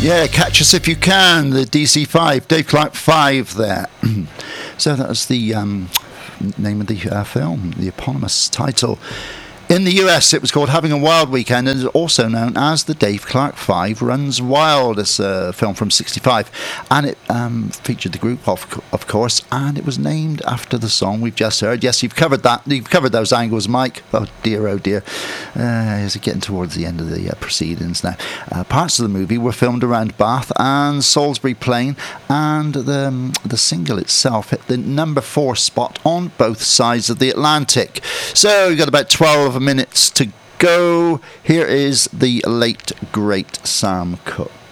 Yeah, Catch Us If You Can, the DC5, Dave Clark 5 there. So that was the name of the film, the eponymous title. In the US, it was called Having a Wild Weekend, and is also known as the Dave Clark 5 Runs Wild. It's a film from '65, and it featured the group, of course, and it was named after the song we've just heard. Yes, you've covered that. You've covered those angles, Mike. Oh dear, oh dear. Is it getting towards the end of the proceedings now? Parts of the movie were filmed around Bath and Salisbury Plain, and the single itself hit the number 4 spot on both sides of the Atlantic. So we've got about 12 minutes to go. Here is the late, great Sam Cooke.